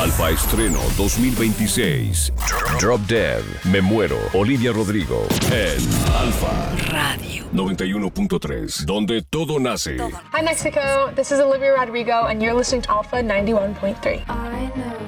Alfa Estreno 2026. Drop Dead. Me muero. Olivia Rodrigo. En Alfa Radio 91.3. Donde todo nace. Hi, Mexico. This is Olivia Rodrigo, and you're listening to Alpha 91.3.